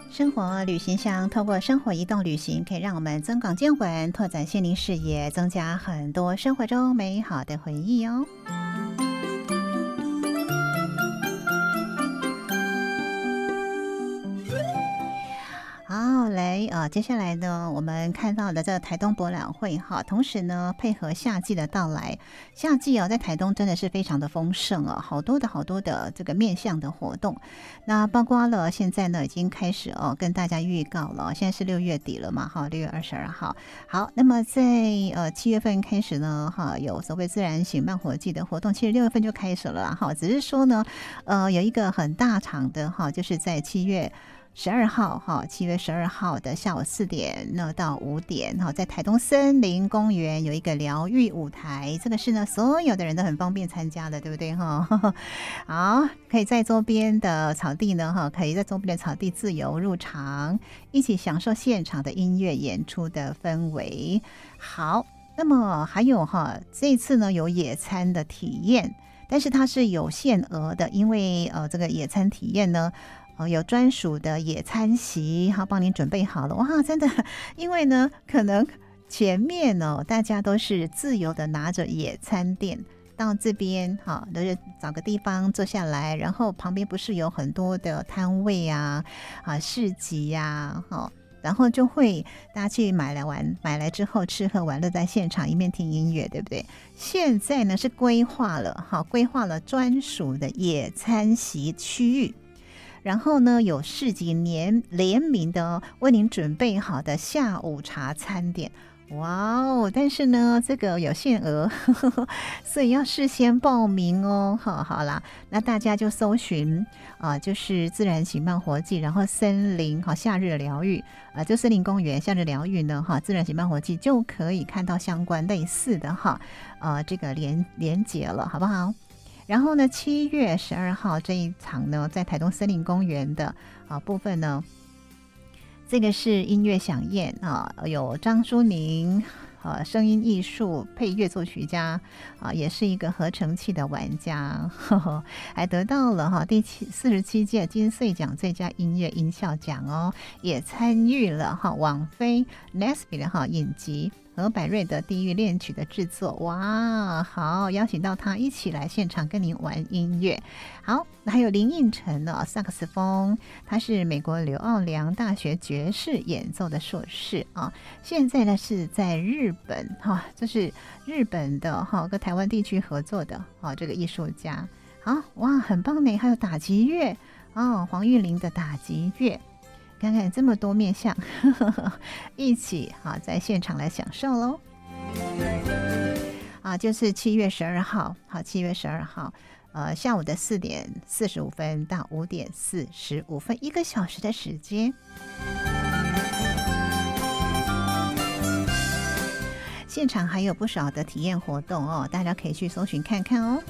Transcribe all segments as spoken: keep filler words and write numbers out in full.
生活旅行箱，透过生活移动旅行，可以让我们增广见闻，拓展心灵视野，增加很多生活中美好的回忆哦。好，来呃，接下来呢，我们看到的这个台东博览会哈，同时呢，配合夏季的到来，夏季哦，在台东真的是非常的丰盛哦，好多的好多的这个面向的活动，那包括了现在呢，已经开始哦，跟大家预告了，现在是六月底了嘛，哈，六月二十二号，好，那么在呃七月份开始呢，哈，有所谓自然醒慢活季的活动，其实六月份就开始了哈，只是说呢，呃，有一个很大场的哈，就是在七月。十二号哈，七月十二号的下午四点呢到五点哈，在台东森林公园有一个疗愈舞台，这个是呢所有的人都很方便参加的，对不对哈？好，可以在周边的草地呢哈，可以在周边的草地自由入场，一起享受现场的音乐演出的氛围。好，那么还有哈，这次呢有野餐的体验，但是它是有限额的，因为呃这个野餐体验呢。哦，有专属的野餐席，好，帮您准备好了。哇，真的，因为呢，可能前面哦，大家都是自由的拿着野餐垫到这边，好，都是找个地方坐下来，然后旁边不是有很多的摊位啊，啊，市集呀，好。然后就会大家去买来玩，买来之后吃喝玩乐在现场，一面听音乐，对不对？现在呢是规划了，好，规划了专属的野餐席区域。然后呢，有市集联联名的为您准备好的下午茶餐点，哇哦！但是呢，这个有限额，呵呵，所以要事先报名哦。好，好啦，那大家就搜寻啊、呃，就是自然醒慢活季，然后森林哈夏日疗愈啊、呃，就森林公园夏日疗愈呢哈，自然醒慢活季就可以看到相关类似的哈呃这个连连结了，好不好？然后呢，七月十二号这一场呢，在台东森林公园的啊部分呢，这个是音乐响宴啊，有张淑宁。呃，声音艺术配乐作曲家啊，也是一个合成器的玩家，呵呵，还得到了哈第七四十七届金穗奖最佳音乐音效奖哦，也参与了哈网飞 Nesby 的哈影集和百瑞的《地狱恋曲》的制作，哇，好，邀请到他一起来现场跟您玩音乐。好，还有林应晨呢，萨克斯风，他是美国刘奥良大学爵士演奏的硕士啊，现在呢是在日本哈，这是日本的哈跟台湾地区合作的啊这个艺术家，好哇，很棒呢，还有打击乐哦，黄玉玲的打击乐。看看这么多面向，呵呵一起好在现场来享受喽！啊，就是七月十二号，好，七月十二号，呃，下午的四点四十五分到五点四十五分，一个小时的时间。现场还有不少的体验活动哦，大家可以去搜寻看看哦。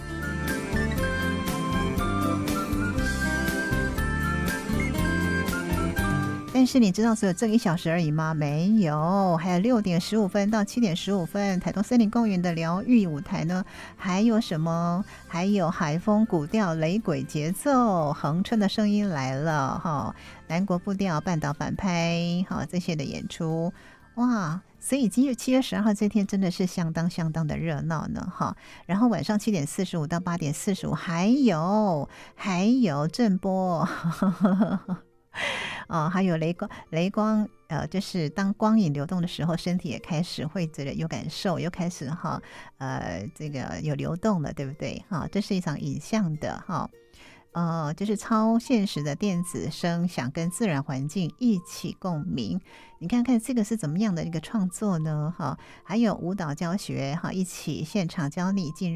但是你知道只有这一小时而已吗？没有，还有六点十五分到七点十五分，台东森林公园的疗愈舞台呢，还有什么？还有海风、古调、雷鬼节奏、恒春的声音来了哈，南国步调、半岛反拍，好这些的演出，哇！所以今日七月十二号这天真的是相当相当的热闹呢哈。然后晚上七点四十五到八点四十五，还有还有震波。呵呵呵哦，还有雷光，雷光，呃，就是当光影流动的时候，身体也开始会觉得有感受，又开始哈，呃，这个有流动了，对不对？哈，这是一场影像的哈，呃，就是超现实的电子声响跟自然环境一起共鸣。你看看这个是怎么样的一个创作呢？哈，还有舞蹈教学哈，一起现场教你进入。